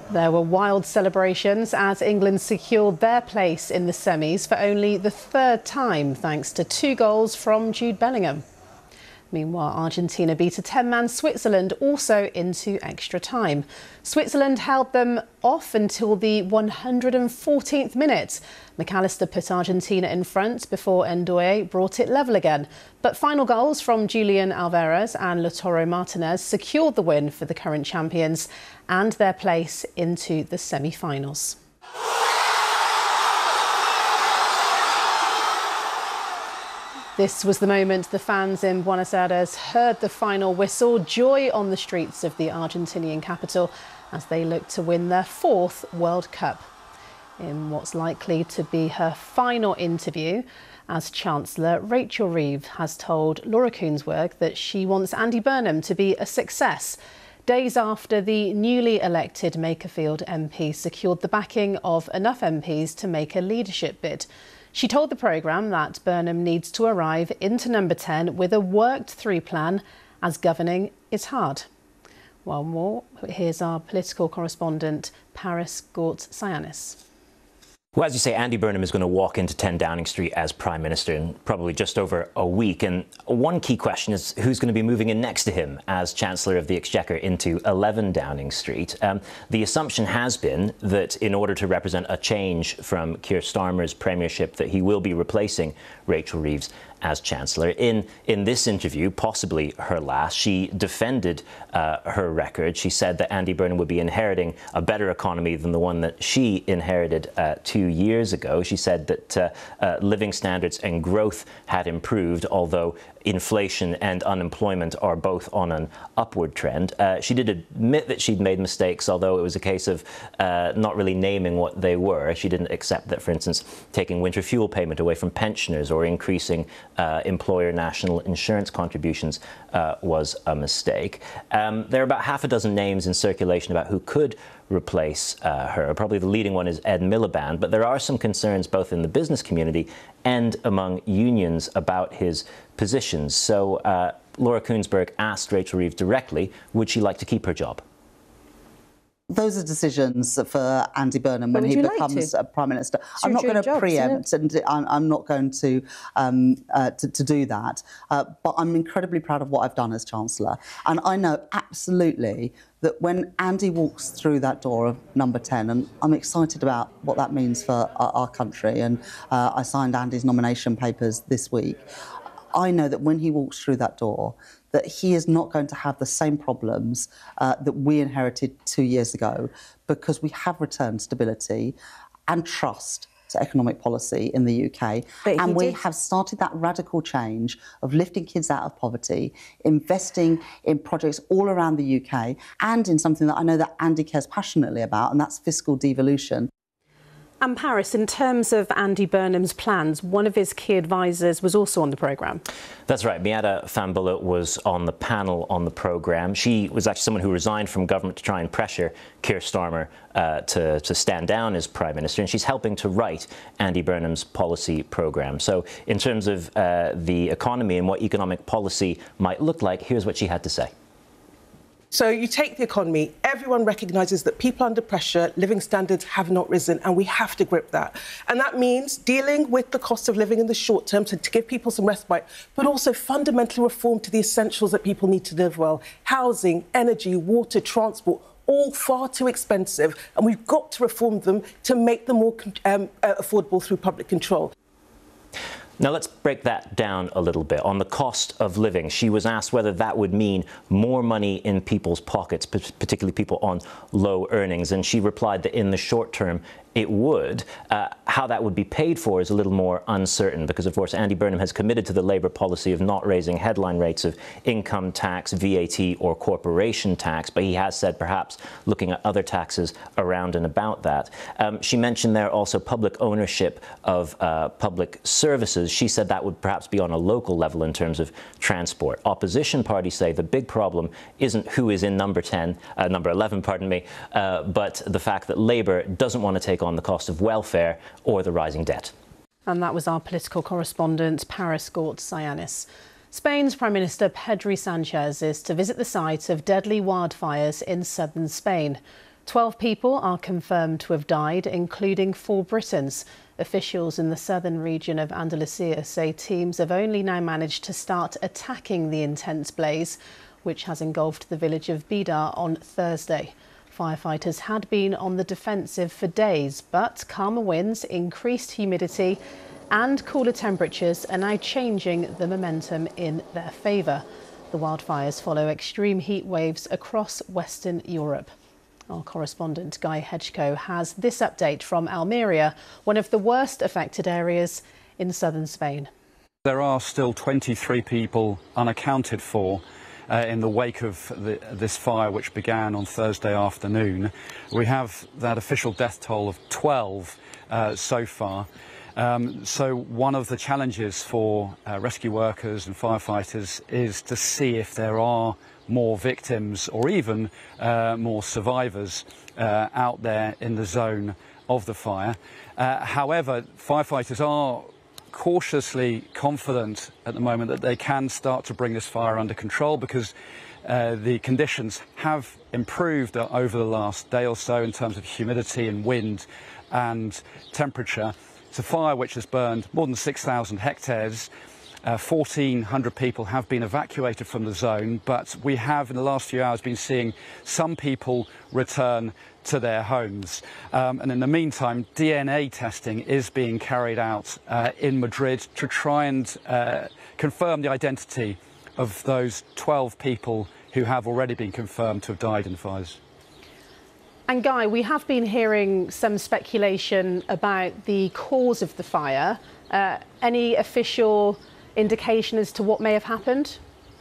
There were wild celebrations as England secured their place in the semis for only the third time, thanks to 2 goals from Jude Bellingham. Meanwhile, Argentina beat a 10-man Switzerland also into extra time. Switzerland held them off until the 114th minute. McAllister put Argentina in front before Ndoye brought it level again. But final goals from Julian Alvarez and Lautaro Martinez secured the win for the current champions and their place into the semi-finals. This was the moment the fans in Buenos Aires heard the final whistle, joy on the streets of the Argentinian capital as they look to win their 4th World Cup. In what's likely to be her final interview as Chancellor, Rachel Reeves has told Laura Kuenssberg that she wants Andy Burnham to be a success. Days after the newly elected Makerfield MP secured the backing of enough MPs to make a leadership bid. She told the programme that Burnham needs to arrive into number 10 with a worked-through plan, as governing is hard. Well, more, here's our political correspondent, Paris Gortsayanis. Well, as you say, Andy Burnham is going to walk into 10 Downing Street as Prime Minister in probably just over a week. And one key question is who's going to be moving in next to him as Chancellor of the Exchequer into 11 Downing Street. The assumption has been that in order to represent a change from Keir Starmer's premiership, that he will be replacing Rachel Reeves as Chancellor. In this interview, possibly her last, she defended her record. She said that Andy Burnham would be inheriting a better economy than the one that she inherited 2 years ago. She said that living standards and growth had improved, although inflation and unemployment are both on an upward trend. She did admit that she'd made mistakes, although it was a case of not really naming what they were. She didn't accept that, for instance, taking winter fuel payment away from pensioners or increasing employer national insurance contributions was a mistake. There are about half a dozen names in circulation about who could replace her. Probably the leading one is Ed Miliband, but there are some concerns both in the business community and among unions about his positions. So Laura Kuenssberg asked Rachel Reeves directly, would she like to keep her job? Those are decisions for Andy Burnham when he becomes Prime Minister. I'm not going to preempt, and I'm not going to do that. But I'm incredibly proud of what I've done as Chancellor. And I know absolutely that when Andy walks through that door of number 10, and I'm excited about what that means for our country, and I signed Andy's nomination papers this week. I know that when he walks through that door, that he is not going to have the same problems that we inherited 2 years ago, because we have returned stability and trust to economic policy in the UK. And we have started that radical change of lifting kids out of poverty, investing in projects all around the UK, and in something that I know that Andy cares passionately about, and that's fiscal devolution. And Paris, in terms of Andy Burnham's plans, one of his key advisors was also on the programme. That's right. Miatta Fahnbulleh was on the panel on the programme. She was actually someone who resigned from government to try and pressure Keir Starmer to stand down as Prime Minister, and she's helping to write Andy Burnham's policy programme. So in terms of the economy and what economic policy might look like, here's what she had to say. So you take the economy, everyone recognises that people under pressure, living standards have not risen, and we have to grip that. And that means dealing with the cost of living in the short term to give people some respite, but also fundamental reform to the essentials that people need to live well. Housing, energy, water, transport, all far too expensive, and we've got to reform them to make them more affordable through public control. Now let's break that down a little bit. On the cost of living, she was asked whether that would mean more money in people's pockets, particularly people on low earnings, and she replied that in the short term it would. How that would be paid for is a little more uncertain because, of course, Andy Burnham has committed to the Labour policy of not raising headline rates of income tax, VAT or corporation tax, but he has said perhaps looking at other taxes around and about that. She mentioned there also public ownership of public services. She said that would perhaps be on a local level in terms of transport. Opposition parties say the big problem isn't who is in number 11, pardon me, but the fact that Labour doesn't want to take on the cost of welfare or the rising debt. And that was our political correspondent, Paris Gortsayanis. Spain's Prime Minister Pedro Sánchez is to visit the site of deadly wildfires in southern Spain. 12 people are confirmed to have died, including 4 Britons. Officials in the southern region of Andalusia say teams have only now managed to start attacking the intense blaze, which has engulfed the village of Bidar on Thursday. Firefighters had been on the defensive for days, but calmer winds, increased humidity and cooler temperatures are now changing the momentum in their favour. The wildfires follow extreme heat waves across Western Europe. Our correspondent Guy Hedgecoe has this update from Almeria, one of the worst affected areas in southern Spain. There are still 23 people unaccounted for in the wake of this fire, which began on Thursday afternoon. We have that official death toll of 12 so far. So one of the challenges for rescue workers and firefighters is to see if there are more victims or even more survivors out there in the zone of the fire. However, firefighters are cautiously confident at the moment that they can start to bring this fire under control because the conditions have improved over the last day or so in terms of humidity and wind and temperature. It's a fire which has burned more than 6,000 hectares. 1,400 people have been evacuated from the zone, but we have in the last few hours been seeing some people return to their homes. And in the meantime, DNA testing is being carried out in Madrid to try and confirm the identity of those 12 people who have already been confirmed to have died in the fires. And Guy, we have been hearing some speculation about the cause of the fire. Any official indication as to what may have happened?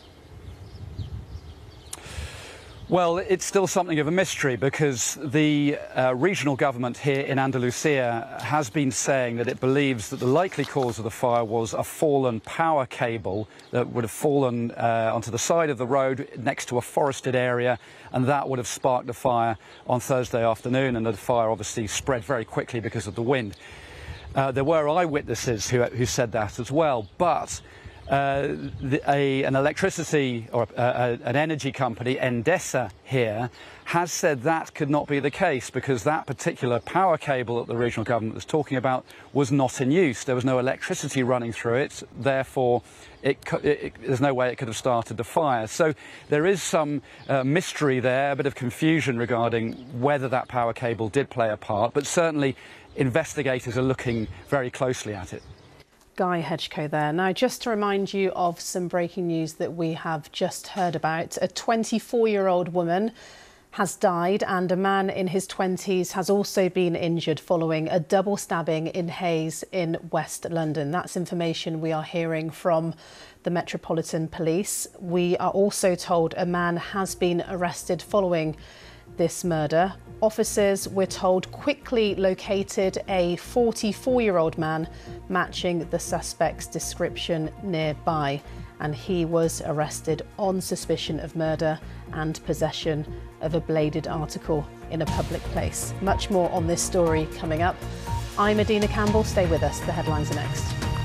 Well, it's still something of a mystery because the regional government here in Andalusia has been saying that it believes that the likely cause of the fire was a fallen power cable that would have fallen onto the side of the road next to a forested area, and that would have sparked the fire on Thursday afternoon, and the fire obviously spread very quickly because of the wind. There were eyewitnesses who said that as well, but an electricity or an energy company, Endesa here, has said that could not be the case because that particular power cable that the regional government was talking about was not in use. There was no electricity running through it, therefore there's no way it could have started the fire. So there is some mystery there, a bit of confusion regarding whether that power cable did play a part, but certainly investigators are looking very closely at it. Guy Hedgecoe there. Now, just to remind you of some breaking news that we have just heard about. A 24-year-old woman has died and a man in his 20s has also been injured following a double stabbing in Hayes in West London. That's information we are hearing from the Metropolitan Police. We are also told a man has been arrested following this murder. Officers, we're told, quickly located a 44-year-old man matching the suspect's description nearby, and he was arrested on suspicion of murder and possession of a bladed article in a public place. Much more on this story coming up. I'm Adina Campbell. Stay with us. The headlines are next.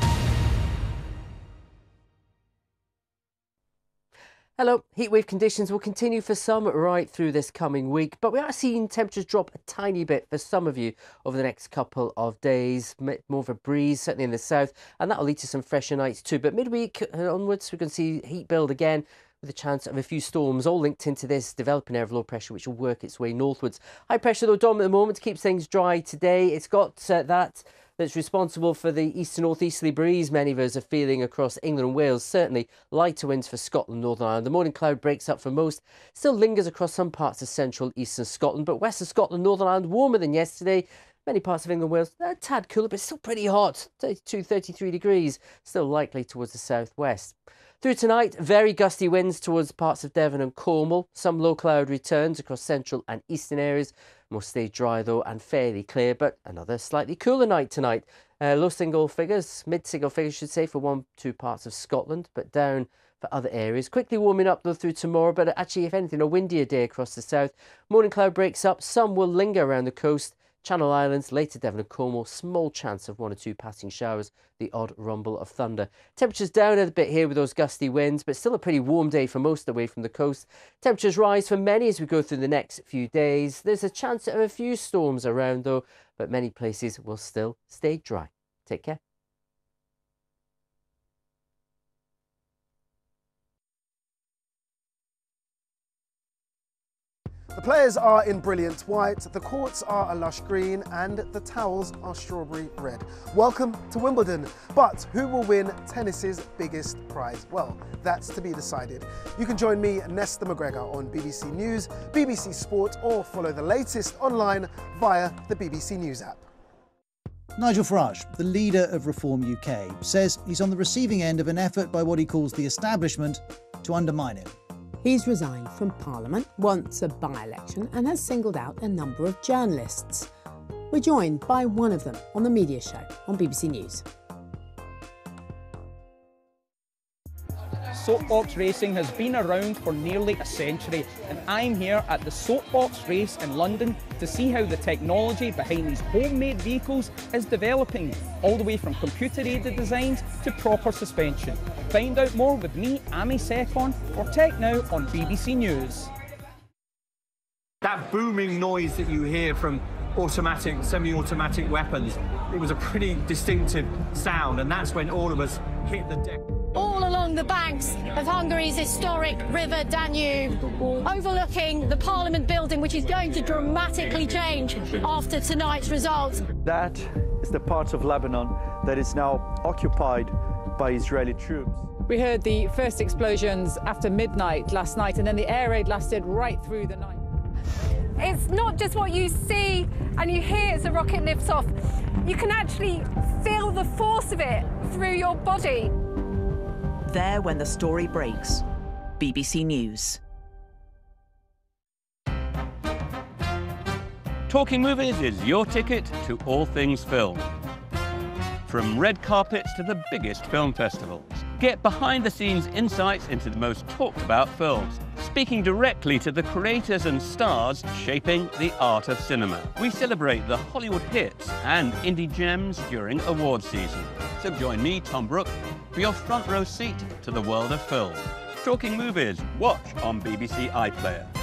Hello. Heatwave conditions will continue for some right through this coming week, but we are seeing temperatures drop a tiny bit for some of you over the next couple of days. More of a breeze, certainly in the south, and that will lead to some fresher nights too. But midweek onwards, we can see heat build again with a chance of a few storms, all linked into this developing area of low pressure, which will work its way northwards. High pressure, though, dominant at the moment, keeps things dry today. It's got that's responsible for the east to northeasterly breeze many of us are feeling across England and Wales. Certainly lighter winds for Scotland, Northern Ireland. The morning cloud breaks up for most, still lingers across some parts of central eastern Scotland, but western Scotland, Northern Ireland warmer than yesterday. Many parts of England and Wales a tad cooler, but still pretty hot, 32, 33 degrees, still likely towards the southwest. Through tonight, very gusty winds towards parts of Devon and Cornwall. Some low cloud returns across central and eastern areas. Most stay dry though and fairly clear, but another slightly cooler night tonight. Low single figures, mid-single figures should say, for 1-2 parts of Scotland, but down for other areas. Quickly warming up though through tomorrow, but actually, if anything, a windier day across the south. Morning cloud breaks up, some will linger around the coast. Channel Islands, later Devon and Cornwall, small chance of 1 or 2 passing showers, the odd rumble of thunder. Temperatures down a bit here with those gusty winds, but still a pretty warm day for most away from the coast. Temperatures rise for many as we go through the next few days. There's a chance of a few storms around though, but many places will still stay dry. Take care. The players are in brilliant white, the courts are a lush green and the towels are strawberry red. Welcome to Wimbledon. But who will win tennis's biggest prize? Well, that's to be decided. You can join me, Nesta McGregor, on BBC News, BBC Sport, or follow the latest online via the BBC News app. Nigel Farage, the leader of Reform UK, says he's on the receiving end of an effort by what he calls the establishment to undermine him. He's resigned from Parliament, wants a by-election and has singled out a number of journalists. We're joined by one of them on the Media Show on BBC News. Soapbox racing has been around for nearly a century, and I'm here at the Soapbox race in London to see how the technology behind these homemade vehicles is developing, all the way from computer-aided designs to proper suspension. Find out more with me, Amy Secon, for Tech Now on BBC News. That booming noise that you hear from automatic, semi-automatic weapons, it was a pretty distinctive sound, and that's when all of us hit the deck. All along the banks of Hungary's historic river Danube, overlooking the Parliament building, which is going to dramatically change after tonight's result. That is the part of Lebanon that is now occupied by Israeli troops. We heard the first explosions after midnight last night, and then the air raid lasted right through the night. It's not just what you see and you hear as the rocket lifts off. You can actually feel the force of it through your body. There when the story breaks. BBC News. Talking Movies is your ticket to all things film. From red carpets to the biggest film festivals. Get behind-the-scenes insights into the most talked-about films, speaking directly to the creators and stars shaping the art of cinema. We celebrate the Hollywood hits and indie gems during award season. So join me, Tom Brooke, for your front row seat to the world of film. Talking Movies, watch on BBC iPlayer.